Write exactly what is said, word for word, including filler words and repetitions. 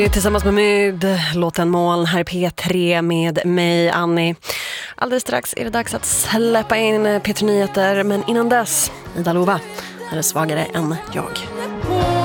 Tillsammans med Myd, låten Moln här i P tre med mig, Annie. Alldeles strax är det dags att släppa in P tre Nyheter, men innan dess, Ida Lova, är det svagare än jag.